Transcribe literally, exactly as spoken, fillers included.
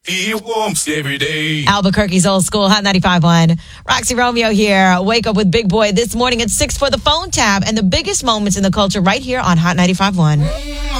Feel warm every day. Albuquerque's Old School, Hot ninety-five point one. Roxy Romeo here. Wake up with Big Boy this morning at six for the phone tab and the biggest moments in the culture right here on Hot ninety-five point one.